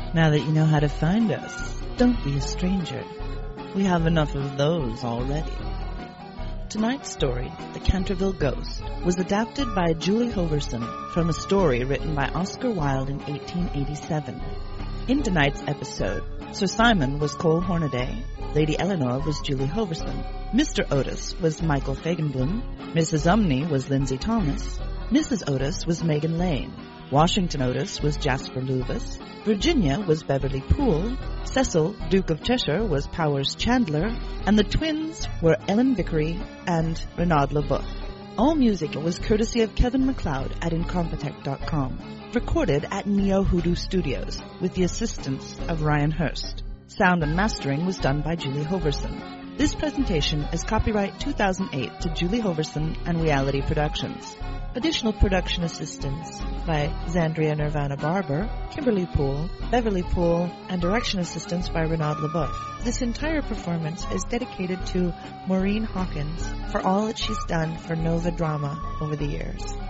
Now that you know how to find us, don't be a stranger. We have enough of those already. Tonight's story, The Canterville Ghost, was adapted by Julie Hoverson from a story written by Oscar Wilde in 1887. In tonight's episode, Sir Simon was Cole Hornaday, Lady Eleanor was Julie Hoverson, Mr. Otis was Michael Fagenblum, Mrs. Umney was Lindsay Thomas, Mrs. Otis was Megan Lane, Washington Otis was Jasper Luvis, Virginia was Beverly Poole, Cecil, Duke of Cheshire, was Powers Chandler, and the twins were Ellen Vickery and Renaud LeBoeuf. All music was courtesy of Kevin MacLeod at Incompetech.com. Recorded at Neo Hoodoo Studios with the assistance of Ryan Hurst. Sound and mastering was done by Julie Hoverson. This presentation is copyright 2008 to Julie Hoverson and Reality Productions. Additional production assistance by Zandria Nirvana Barber, Kimberly Poole, Beverly Poole, and direction assistance by Renaud LeBoeuf. This entire performance is dedicated to Maureen Hawkins for all that she's done for Nova Drama over the years.